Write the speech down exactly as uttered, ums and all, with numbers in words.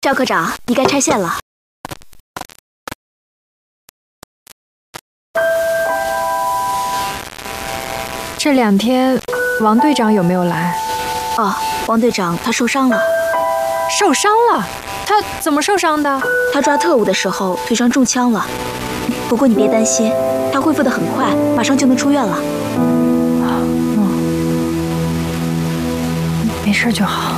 赵科长，你该拆线了。 这两天，王队长有没有来？ 哦，王队长他受伤了。 受伤了？他怎么受伤的？ 他抓特务的时候腿上中枪了。不过你别担心，他恢复得很快，马上就能出院了。 嗯，没事就好。